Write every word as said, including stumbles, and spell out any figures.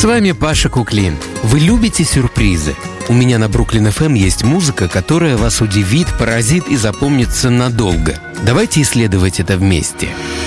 вами Паша Куклин. Вы любите сюрпризы? У меня на Бруклин эф эм есть музыка, которая вас удивит, поразит и запомнится надолго. Давайте исследовать это вместе.